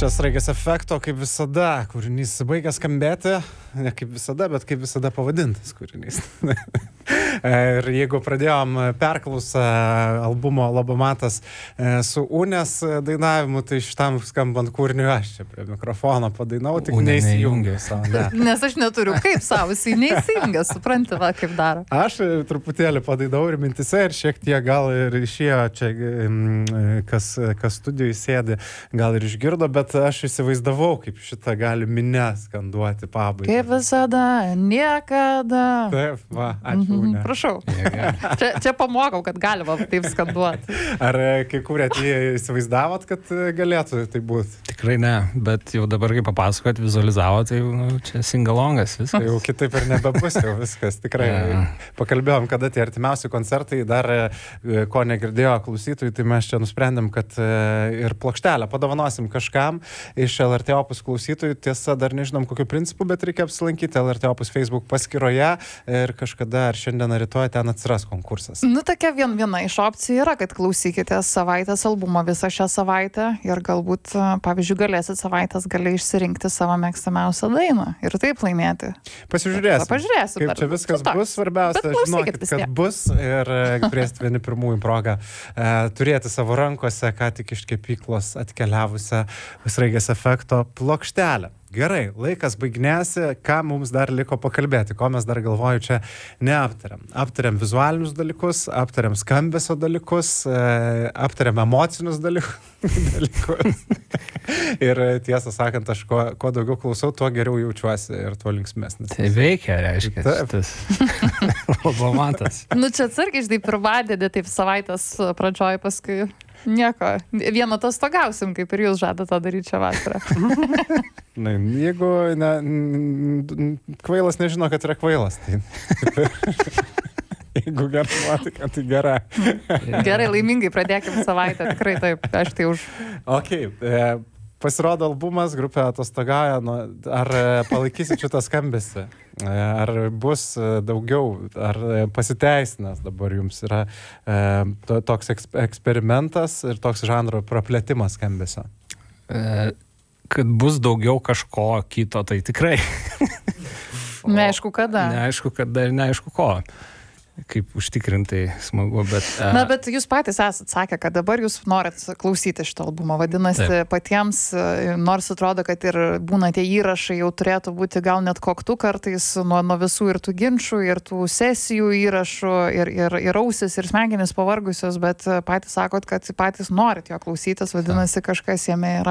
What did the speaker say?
Čia Sraigės efekto, kaip visada, kūrinys baigia skambėti, ne kaip visada, bet kaip visada pavadintas kūrinys. Ir jeigu pradėjom perklausą albumo Lobomatas su Unės dainavimu, tai šitam skambant kūriniu aš čia prie mikrofono padainau, tik neįsijungiu savo. Ne. Nes aš neturiu kaip savo, jisai neįsijungia, supranti, va, kaip daro. Aš truputėlį padainau ir mintise ir šiek tiek gal ir išėjo čia, kas studijoj sėdi, gal ir išgirdo, bet aš įsivaizdavau, kaip šitą gali minę skanduoti pabaigą. Kaip visada, niekada. Taip, va, ačiū. Prašau. Čia pamokau, kad galima taip skanduoti. Ar kai kūrėt, įsivaizdavot, kad galėtų tai būti? Tikrai ne, bet jau dabar, kai papasakot, vizualizavo, tai čia singalongas viskas. Jau kitaip ir nebebus, jau viskas, tikrai. Pakalbėjom, kada tie artimiausi koncertai, dar ko negirdėjo klausytojai, tai mes čia nusprendėm, kad ir plokštelę padovanosim kažkam iš LRT Opus klausytojų. Tiesa, dar nežinom kokiu principu, bet reikia apsilankyti LRT Opus Facebook paskyroje ir kažkada ar šiandien ar rytoj ten atsiras konkursas. Nu, tokia viena iš opcijų yra, kad klausykite savaitės albumą visą šią savaitę ir galbūt, pavyzdžiui, galėsit savaitės galiai išsirinkti savo mėgstamiausią dainą ir taip laimėti. Pažiūrėsim. Pažiūrėsim. Kaip čia viskas bus, svarbiausia, žinokit, kad bus ir turėsit vieni pirmųjų progą turėti savo rankose, ką tik iš kepyklos atkeliavusią Sraigės efekto plokštelę. Gerai, laikas baiginėsi, ką mums dar liko pakalbėti, ko mes dar galvoju čia neaptariam. Aptariam vizualinius dalykus, aptariam skambesio dalykus, aptariam emocinius dalykus. Ir tiesą sakant, aš kuo daugiau klausau, tuo geriau jaučiuosi ir tuo linksmesnis. Tai veikia, reiškia, šitas Lobomatas. Nu, čia atsargiai, žinai, pirmadienį, taip savaitės pradžioj, paskui nieko. Vieną atostogausim, kaip ir jūs žadate daryti šią vasarą. Na, jeigu kvailas nežino, kad yra kvailas, tai jeigu gera nuotaika, tai gera. Gerai, laimingai pradėkim savaitę, tikrai taip, aš tai už. Okay, pasirodo albumas, grupė atostogauja, ar palaikysit šitą skambesį? Ar bus daugiau, ar pasiteisinęs dabar jums yra toks eksperimentas ir toks žanro praplėtimas skambesio? Kad bus daugiau kažko kito, tai tikrai. Neaišku kada. Neaišku kada ir neaišku ko. Kaip užtikrintai smagu, bet... Na, bet jūs patys esat sakę, kad dabar jūs norit klausyti šitą albumą. Vadinasi, taip, patiems, nors atrodo, kad ir būna tie įrašai, jau turėtų būti gal net koktu kartais nuo visų ir tų ginčių, ir tų sesijų įrašų, ir ausis, ir smegenis pavargusios, bet patys sakot, kad patys norit jo klausytis, vadinasi, kažkas jame yra